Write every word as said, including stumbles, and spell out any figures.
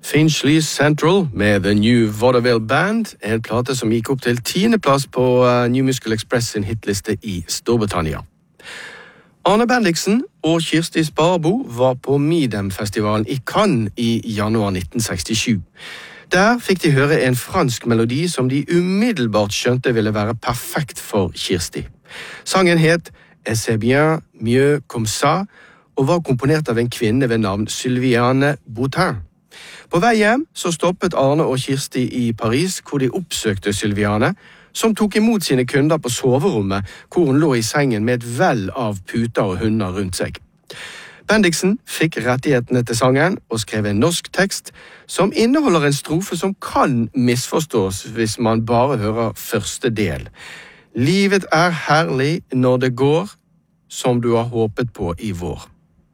Finchley Central med The New Vaudeville Band, en plate som gikk opp til tiende plass på New Musical Express sin hitliste i Storbritannia. Arne Bendiksen og Kirsti Sparbo var på Midem-festivalen i Cannes i januar nitten sekstisju. Der fikk de høre en fransk melodi som de umiddelbart skjønte ville være perfekt for Kirsti. Sangen het «Et c'est bien mieux comme ça» og var komponert av en kvinne ved navn Sylviane Boutin. På vei hjem så stoppet Arne og Kirsti i Paris, hvor de oppsøkte Sylviane, som tok imot sine kunder på soverommet, hvor hun lå i sengen med et vell av puter og hunder rundt seg. Bendiksen fikk rettighetene til sangen og skrev en norsk tekst som inneholder en strofe som kan misforstås hvis man bare hører første del. Livet er herlig når det går, som du har håpet på i vår.